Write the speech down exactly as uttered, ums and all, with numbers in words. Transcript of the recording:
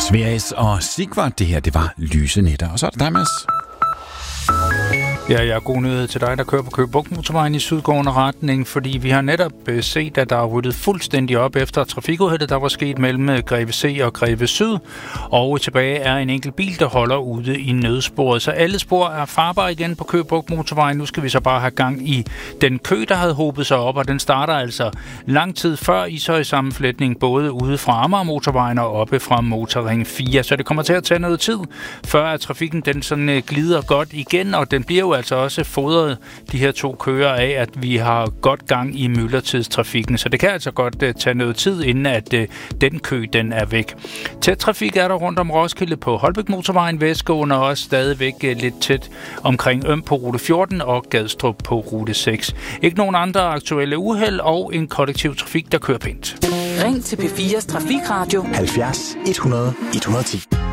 Sverige og Sigvard, det her, det var Lyse Nætter. Og så er det dig, Mads. Ja, ja, god nyhed til dig, der kører på Køge Bugt Motorvejen i sydgående retning, fordi vi har netop set, at der er ryddet fuldstændig op efter trafikuheldet, der var sket mellem Greve C og Greve Syd, og tilbage er en enkelt bil, der holder ude i nødsporet. Så alle spor er farbare igen på Køge Bugt Motorvejen. Nu skal vi så bare have gang i den kø, der havde hobet sig op, og den starter altså lang tid før Ishøj-sammenflætning, både ude fra Amager Motorvejen og oppe fra Motorring fire. Så det kommer til at tage noget tid, før at trafikken den sådan glider godt igen, og den bliver jo altså også fodret de her to kører af, at vi har godt gang i myldretidstrafikken. Så det kan altså godt uh, tage noget tid, inden at uh, den kø den er væk. Tæt trafik er der rundt om Roskilde på Holbæk Motorvejen vestgående, og også stadigvæk uh, lidt tæt omkring Øm på rute fjorten og Gadstrup på rute seks. Ikke nogen andre aktuelle uheld og en kollektiv trafik, der kører pænt. Ring til P fires Trafikradio halvfjerds et hundrede et hundrede og ti.